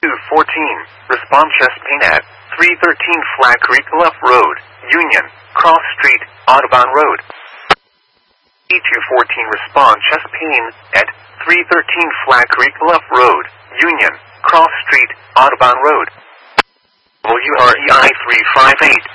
E214, respond chest pain at 313 Flat Creek Bluff Road, Union, Cross Street, Audubon Road. E214, respond chest pain at 313 Flat Creek Bluff Road, Union, Cross Street, Audubon Road. WREI 358.